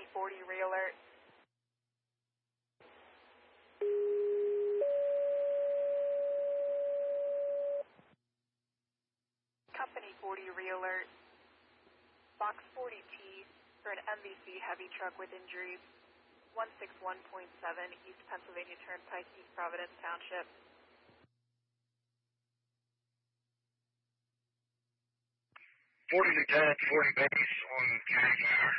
40 re-alert. Company 40 re-alert. Box 40T for an MVC heavy truck with injuries. 161.7 East Pennsylvania Turnpike, East Providence Township. 40 Lieutenant, 40 base on County Manor.